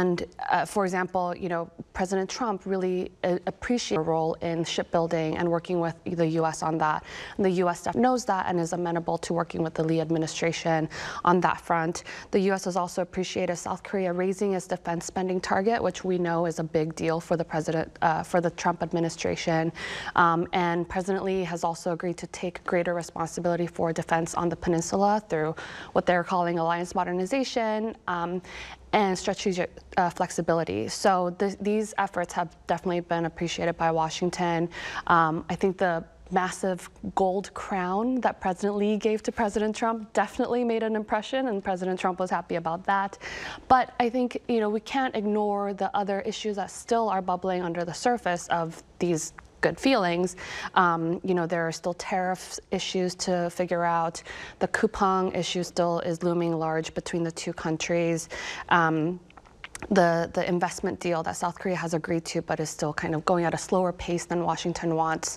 And for example, President Trump really appreciates a role in shipbuilding and working with the U.S. on that. And the U.S. knows that and is amenable to working with the Lee administration on that front. The U.S. has also appreciated South Korea raising its defense spending target, which we know is a big deal for the Trump administration. And President Lee has also agreed to take greater responsibility for defense on the peninsula through what they're calling alliance modernization and strategic flexibility. So these efforts have definitely been appreciated by Washington. I think the massive gold crown that President Lee gave to President Trump definitely made an impression, and President Trump was happy about that. But I think, we can't ignore the other issues that still are bubbling under the surface of these good feelings. There are still tariff issues to figure out. The Kupang issue still is looming large between the two countries. The investment deal that South Korea has agreed to, but is still kind of going at a slower pace than Washington wants.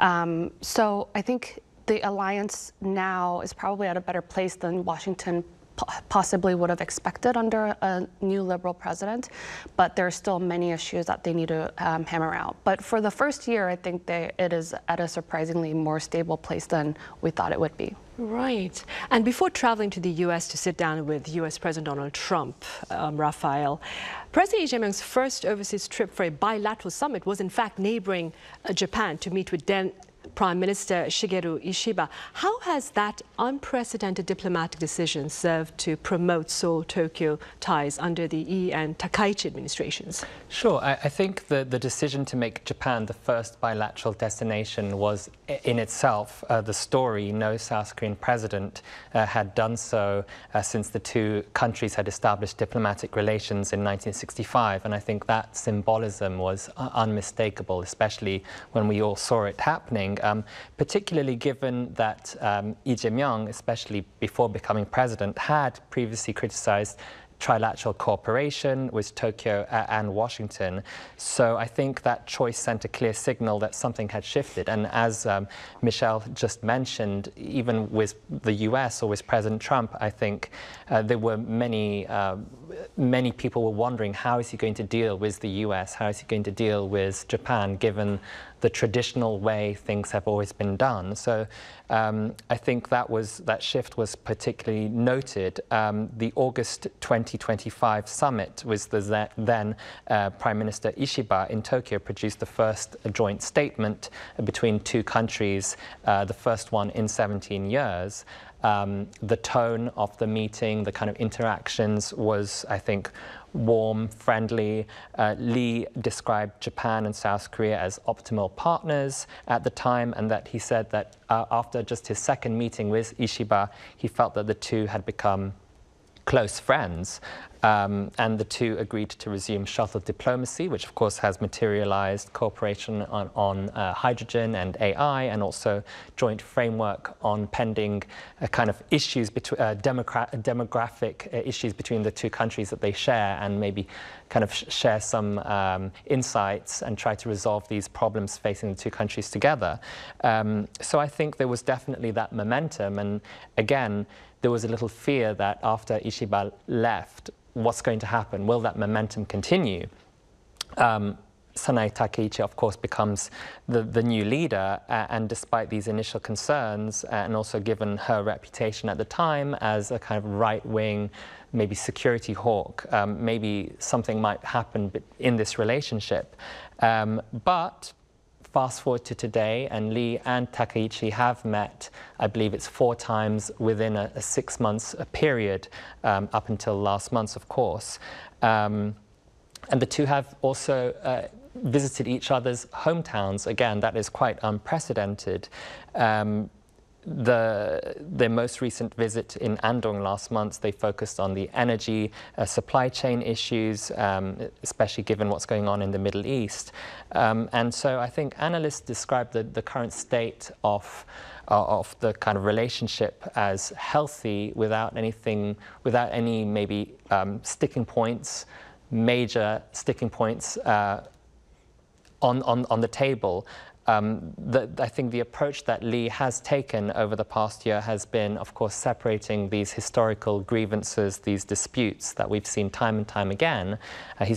So I think the alliance now is probably at a better place than Washington possibly would have expected under a new liberal president, but there are still many issues that they need to hammer out. But for the first year, I think it is at a surprisingly more stable place than we thought it would be. Right. And before traveling to the U.S. to sit down with U.S. President Donald Trump, Rafael, President Lee Jae-myung's first overseas trip for a bilateral summit was in fact neighboring Japan to meet with then Prime Minister Shigeru Ishiba. How has that unprecedented diplomatic decision served to promote Seoul-Tokyo ties under the Lee and Takaichi administrations? Sure. I think the decision to make Japan the first bilateral destination was in itself the story. No South Korean president had done so since the two countries had established diplomatic relations in 1965. And I think that symbolism was unmistakable, especially when we all saw it happening. Particularly given that Lee Jae-myung, especially before becoming president, had previously criticized trilateral cooperation with Tokyo and Washington. So I think that choice sent a clear signal that something had shifted. And as Michelle just mentioned, even with the US or with President Trump, I think there were many people were wondering, how is he going to deal with the US? How is he going to deal with Japan, given the traditional way things have always been done? So I think that shift was particularly noted. The August 2025 summit with the then Prime Minister Ishiba in Tokyo produced the first joint statement between two countries, the first one in 17 years. The tone of the meeting, the kind of interactions was, I think, warm, friendly. Lee described Japan and South Korea as optimal partners at the time, and that he said that after just his second meeting with Ishiba, he felt that the two had become close friends. And the two agreed to resume shuttle diplomacy, which of course has materialized cooperation on hydrogen and AI, and also joint framework on pending kind of issues, demographic issues between the two countries that they share, and maybe kind of share some insights and try to resolve these problems facing the two countries together. So I think there was definitely that momentum. And again, there was a little fear that after Ishiba left, what's going to happen? Will that momentum continue? Sanae Takaichi, of course, becomes the new leader, and despite these initial concerns, and also given her reputation at the time as a kind of right-wing, maybe security hawk, maybe something might happen in this relationship. But fast forward to today, and Lee and Takaichi have met, I believe it's 4 times within a 6 months period, up until last month, of course. And the two have also visited each other's hometowns. Again, that is quite unprecedented. Their most recent visit in Andong last month, they focused on the energy supply chain issues, especially given what's going on in the Middle East. And so I think analysts describe the current state of the kind of relationship as healthy, without any maybe sticking points, major sticking points on the table. I think the approach that Lee has taken over the past year has been, of course, separating these historical grievances, these disputes that we've seen time and time again. He's